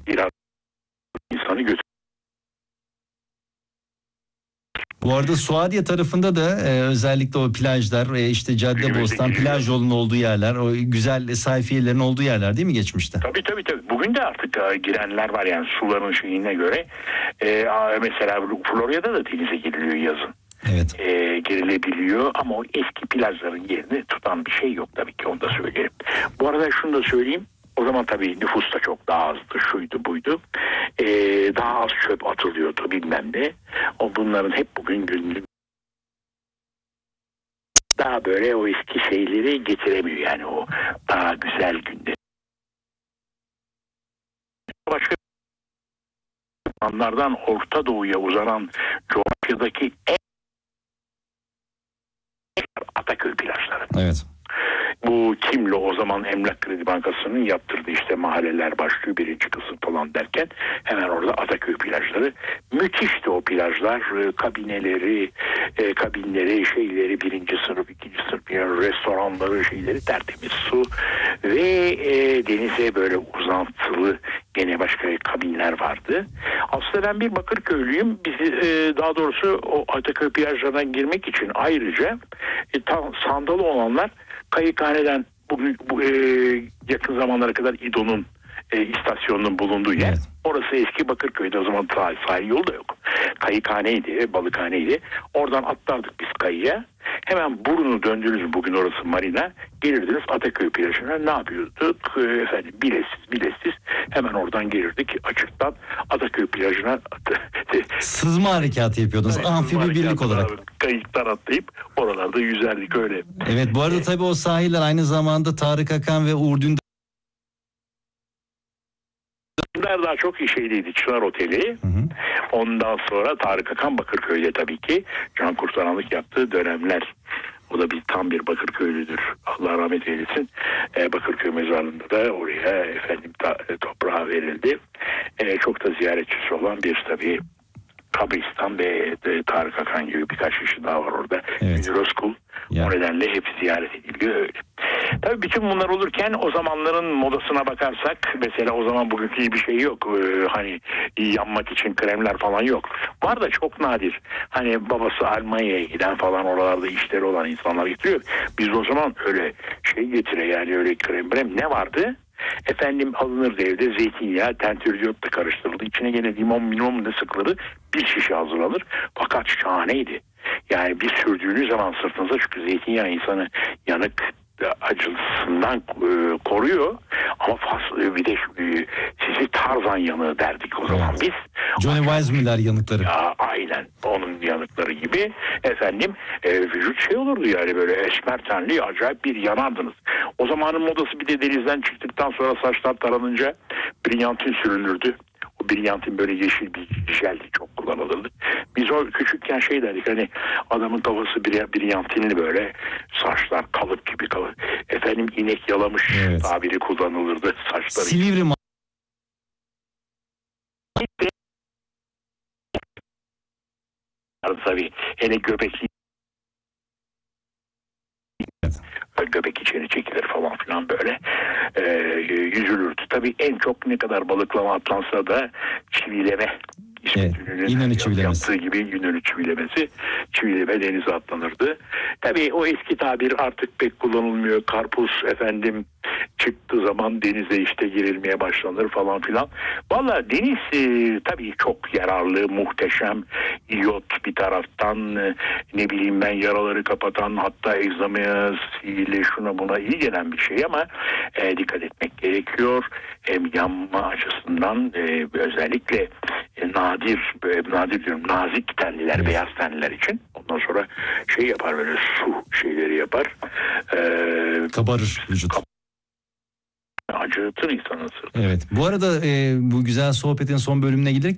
biraz insanı götürüyor. Bu arada Suadiye tarafında da özellikle o plajlar, işte Caddebostan, plaj yolunun olduğu yerler, o güzel sayfiyelerin olduğu yerler değil mi geçmişte? Tabii. Bugün de artık girenler var yani suların şeyine göre. Mesela Florya'da da denize giriliyor yazın. Evet. Girilebiliyor ama o eski plajların yerini tutan bir şey yok tabii ki, onu da söyleyeyim. Bu arada şunu da söyleyeyim. O zaman tabii nüfus da çok daha azdı, şuydu buydu. Daha az çöp atılıyordu bilmem ne. Bunların hep bugün günlük daha böyle o eski şeyleri getiremiyor yani, o daha güzel günleri. Başka zamanlardan Orta Doğu'ya uzanan coğrafyadaki en Ataköy plajları. Evet. Bu Kimlo, o zaman Emlak Kredi Bankası'nın yaptırdığı işte mahalleler başlıyor, birinci kısım falan derken hemen orada Ataköy plajları. Müthişti o plajlar. Kabinleri, şeyleri, birinci sınıf, ikinci sınıf, yani restoranları, şeyleri, tertemiz su ve denize böyle uzantılı gene başka kabinler vardı. Aslında ben bir Bakırköylüyüm. Biz daha doğrusu o Ataköy plajlarından girmek için ayrıca sandalı olanlar Kayıkhane'den bugün yakın zamanlara kadar İDO'nun istasyonunun bulunduğu yer. Evet. Orası eski Bakırköy'de, o zaman sahil yolu da yok. Kayıkhaneydi, balıkhaneydi. Oradan atlardık biz kayıya. Hemen burnu döndünüz, bugün orası marina. Gelirdiniz Ataköy plajına, ne yapıyorduk? Efendim bilesiz hemen oradan gelirdik açıktan Ataköy plajına. Sızma harekatı yapıyordunuz amfibi birlik olarak. Kayıktan atlayıp oralarda yüzerdik öyle. Evet, bu arada tabii o sahiller aynı zamanda Tarık Akan ve Uğur Dündar daha çok şeyliydi, Çınar Oteli. Hı. Ondan sonra Tarık Akan Bakırköy'de tabii ki can kurtaranlık yaptığı dönemler. O da tam bir Bakırköylüdür. Allah rahmet eylesin. Bakırköy mezarlığında da oraya toprağa verildi. Çok da ziyaretçisi olan bir tabii kabristan ve Tarık Akan gibi birkaç kişi daha var orada. Evet. Euroschool. Ya. O nedenle hep ziyaret ediliyor öyle. Tabii bütün bunlar olurken o zamanların modasına bakarsak, mesela o zaman bugünkü gibi bir şey yok. Hani yanmak için kremler falan yok. Var da çok nadir. Hani babası Almanya'ya giden falan, oralarda işleri olan insanlar getiriyor. Biz o zaman öyle şey yani öyle krem ne vardı? Efendim alınırdı evde zeytinyağı, tentürdiyotla karıştırıldı. İçine gene limon ne sıkılır, bir şişe hazırlanır. Fakat şahaneydi. Yani bir sürdüğünüz zaman sırtınıza, çünkü zeytinyağı insanı yanık acısından koruyor. Ama bir de sizi Tarzan yanığı derdik o zaman biz. Johnny Weissmuller yanıkları. Ya, aynen onun yanıkları gibi efendim, vücut şey olurdu yani, böyle esmer tenli acayip bir yanardınız. O zamanın modası bir de denizden çıktıktan sonra saçlar taranınca brilyantin sürülürdü. O brilyantin böyle yeşil bir jeldi, çok kullanılırdı. Biz o küçükken şey derdik, hani adamın kafası brilyantinli, böyle saçlar kalıp gibi kalır. Efendim inek yalamış tabiri kullanılırdı saçları. Silivri tabii hele göbekli, göbek içeri çekilir falan filan böyle yüzülürdü. Tabii en çok ne kadar balıklama atlansa da çivileme, İnönü çivilemesi yaptığı gibi Yunanlı çivileme denize atlanırdı. Tabii o eski tabir artık pek kullanılmıyor. Karpuz efendim çıktığı zaman denize işte girilmeye başlanır falan filan. Vallahi deniz tabii çok yararlı, muhteşem. İyot bir taraftan, ne bileyim ben, yaraları kapatan, hatta egzamaya, sihirle şuna buna iyi gelen bir şey ama dikkat etmek gerekiyor. Hem yanma açısından özellikle nadir diyorum, nazik tenliler, beyaz tenliler için. Ondan sonra şey yapar, böyle su şeyleri yapar. Kabarır vücut. Acıtır insanın sırtını. Evet. Bu arada bu güzel sohbetin son bölümüne gelirken,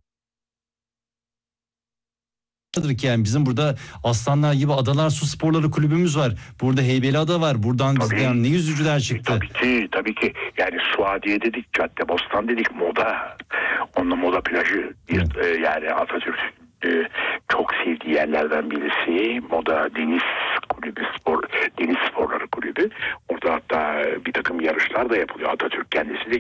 yani bizim burada Aslanlar gibi Adalar Su Sporları Kulübümüz var. Burada Heybeliada var. Buradan bizden ne yüzücüler çıktı. Tabii ki. Yani Suadiye dedik, Caddebostan dedik, moda. Onunla moda plajı yani Atatürk çok sevdiği yerlerden birisi. Moda Deniz Sporları Kulübü. Orada hatta bir takım yarışlar da yapılıyor. Atatürk kendisi de